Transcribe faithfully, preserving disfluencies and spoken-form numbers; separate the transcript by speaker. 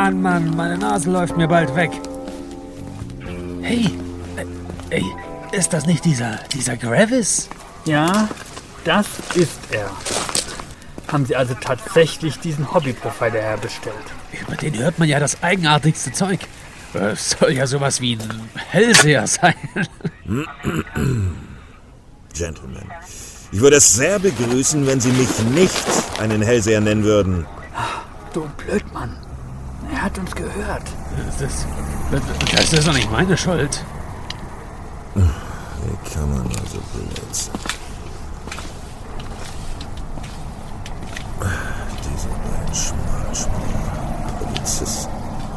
Speaker 1: Mann, Mann, meine Nase läuft mir bald weg. Hey, äh, ey, ist das nicht dieser, dieser Gravis?
Speaker 2: Ja, das ist er. Haben Sie also tatsächlich diesen Hobbyprofiler herbestellt?
Speaker 1: Über den hört man ja das eigenartigste Zeug. Es soll ja sowas wie ein Hellseher sein.
Speaker 3: Gentlemen, ich würde es sehr begrüßen, wenn Sie mich nicht einen Hellseher nennen würden.
Speaker 2: Du Blödmann. Er hat uns gehört.
Speaker 1: Das, das, das ist doch nicht meine Schuld.
Speaker 3: Wie kann man nur so blöd sein? Diese beiden Schmalspur Polizisten.